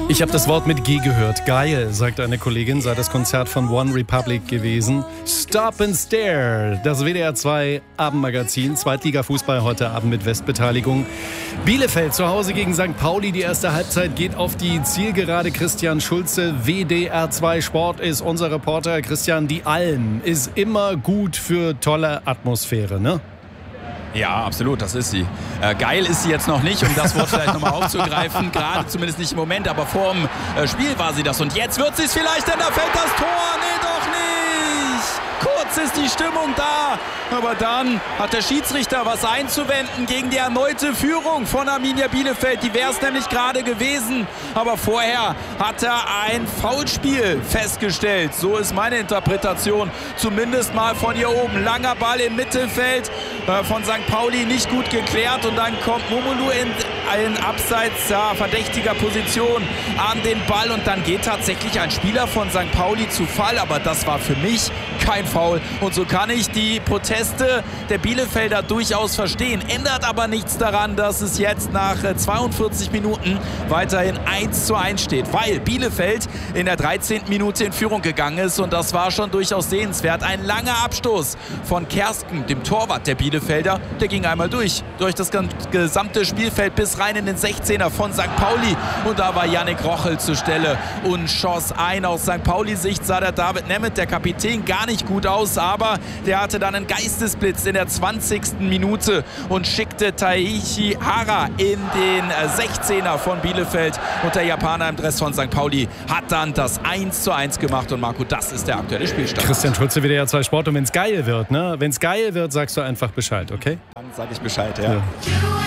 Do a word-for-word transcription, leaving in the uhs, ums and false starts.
Ich habe das Wort mit G gehört. Geil, sagt eine Kollegin, sei das Konzert von One Republic gewesen. Stop and Stare, das W D R zwei Abendmagazin, Zweitliga-Fußball heute Abend mit Westbeteiligung. Bielefeld zu Hause gegen Sankt Pauli, die erste Halbzeit geht auf die Zielgerade. Christian Schulze, W D R zwei Sport ist unser Reporter. Christian, die Alm ist immer gut für tolle Atmosphäre, ne? Ja, absolut, das ist sie. Äh, geil ist sie jetzt noch nicht, um das Wort vielleicht nochmal aufzugreifen. Gerade zumindest nicht im Moment, aber vor dem äh, Spiel war sie das. Und jetzt wird sie es vielleicht, denn da fällt das Tor. Nee, doch nicht. Kurz ist die Stimmung da. Aber dann hat der Schiedsrichter was einzuwenden gegen die erneute Führung von Arminia Bielefeld. Die wäre es nämlich gerade gewesen. Aber vorher hat er ein Foulspiel festgestellt. So ist meine Interpretation. Zumindest mal von hier oben. Langer Ball im Mittelfeld äh, von Sankt Pauli, nicht gut geklärt. Und dann kommt Momolu in ein abseits ja, verdächtiger Position an den Ball. Und dann geht tatsächlich ein Spieler von Sankt Pauli zu Fall. Aber das war für mich kein Foul. Und so kann ich die Proteste der Bielefelder durchaus verstehen. Ändert aber nichts daran, dass es jetzt nach zweiundvierzig Minuten weiterhin eins zu eins steht. Weil Bielefeld in der dreizehnten Minute in Führung gegangen ist. Und das war schon durchaus sehenswert. Ein langer Abstoß von Kersken, dem Torwart der Bielefelder. Der ging einmal durch. Durch das gesamte Spielfeld bis rein in den sechzehner von Sankt Pauli. Und da war Yannick Rochel zur Stelle und schoss ein. Aus Sankt Pauli-Sicht sah der David Nemeth, der Kapitän, gar nicht gut aus. Aber der hatte dann einen Geistesblitz in der zwanzigsten Minute und schickte Taichi Hara in den sechzehner von Bielefeld. Und der Japaner im Dress von Sankt Pauli hat dann das eins zu eins gemacht. Und Marco, das ist der aktuelle Spielstand. Christian Schulze, W D R zwei Sport. Und wenn es geil wird, ne? Wenn es geil wird, sagst du einfach Bescheid, okay? Dann sage ich Bescheid, ja. ja.